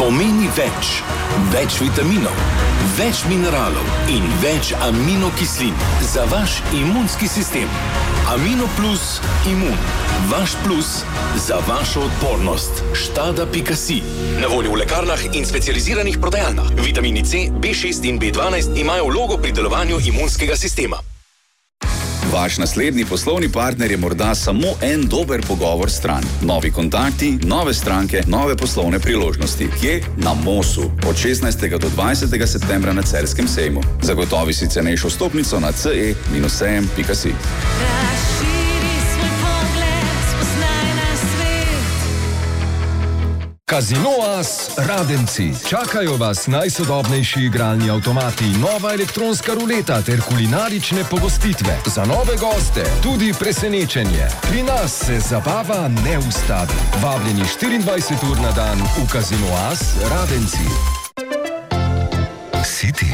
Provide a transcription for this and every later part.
pomeni več. Več vitaminov, več mineralov in več aminokislin za vaš imunski sistem. Amino Plus Imun. Vaš plus za vašo odpornost. Štada.si. Na voljo v lekarnah in specializiranih prodajalnah. Vitamini C, B6 in B12 imajo vlogo pri delovanju imunskega sistema. Vaš naslednji poslovni partner je morda samo en dober pogovor stran. Novi kontakti, nove stranke, nove poslovne priložnosti. Kje? Na Mosu. Od 16. do 20. septembra na Celjskem sejmu. Zagotovi si cenejšo vstopnico na ce-sejem.si. Casino As Radenci. Čakajo vas najsodobnejši igralni avtomati, nova elektronska ruleta ter kulinarične pogostitve. Za nove goste tudi presenečenje. Pri nas se zabava ne ustavi. Vabljeni 24 ur na dan v Casino As Radenci. City.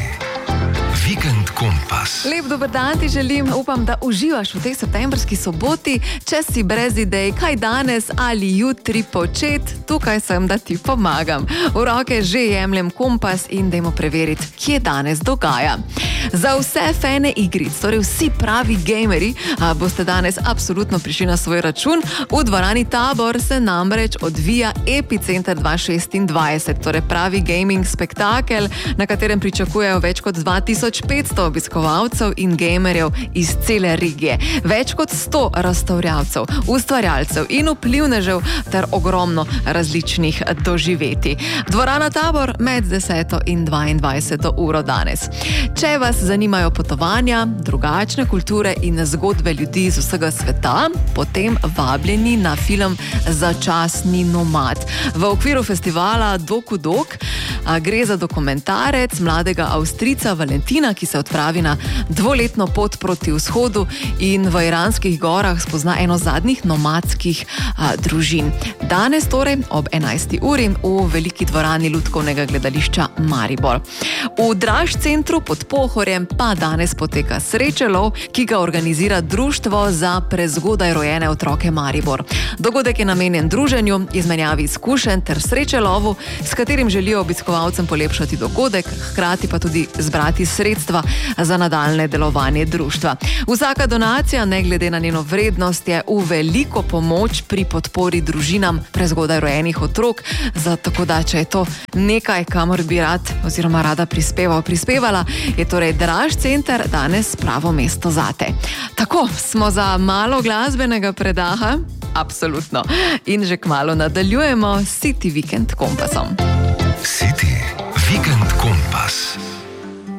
Vikend kompas. Lep dober dan ti želim, upam, da uživaš v tej septembrski soboti. Če si brez idej, kaj danes ali jutri počet, tukaj sem, da ti pomagam. V roke že jemljem kompas in dajmo preveriti, kje danes dogaja. Za vse fane igric, torej vsi pravi gameri, boste danes absolutno prišli na svoj račun. V dvorani Tabor se namreč odvija Epicenter 2026, torej pravi gaming spektakel, na katerem pričakujejo več kot 2500 obiskovalcev in gamerjev iz cele regije. Več kot 100 razstavljavcev, ustvarjalcev in vplivnežev ter ogromno različnih doživetij. Dvorana Tabor med 10. in 22. uro danes. Če vas zanimajo potovanja, drugačne kulture in zgodbe ljudi iz vsega sveta, potem vabljeni na film Začasni nomad. V okviru festivala Dokudok gre za dokumentarec mladega Avstrijca Valentina, ki se odpravi na dvoletno pot proti vzhodu in v iranskih gorah spozna eno zadnjih nomadskih družin. Danes torej ob 11. uri v veliki dvorani Lutkovnega gledališča Maribor. V Draž centru pod Pohorjem pa danes poteka srečelov, ki ga organizira Društvo za prezgodaj rojene otroke Maribor. Dogodek je namenjen druženju, izmenjavi izkušenj ter srečelovu, s katerim želijo obiskovalcem polepšati dogodek, hkrati pa tudi zbrati sredstva za nadaljne delovanje društva. Vsaka donacija, ne glede na njeno vrednost, je v veliko pomoč pri podpori družinam prezgodaj rojenih otrok, tako da, če je to nekaj, kamor bi rad oziroma rada prispevala, je torej Draž center danes pravo mesto zate. Tako, smo za malo glasbenega predaha? Absolutno. In že kmalu nadaljujemo s City Vikend kompasom. City Vikend kompas.